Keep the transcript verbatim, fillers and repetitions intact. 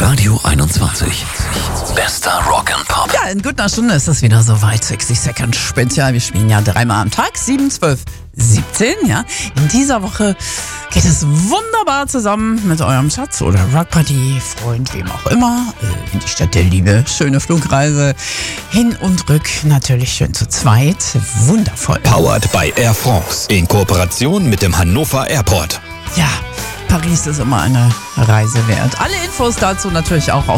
Radio einundzwanzig. Bester Rock and Pop. Ja, in gut einer Stunde ist es wieder soweit. sechzig Second Spezial. Wir spielen ja dreimal am Tag. sieben, zwölf, siebzehn. Ja. In dieser Woche geht es wunderbar zusammen mit eurem Schatz oder Rockparty, Freund, wem auch immer. In die Stadt der Liebe. Schöne Flugreise. Hin und rück. Natürlich schön zu zweit. Wundervoll. Powered by Air France. In Kooperation mit dem Hannover Airport. Ja, Paris ist immer eine Reise wert. Alle Infos dazu natürlich auch auf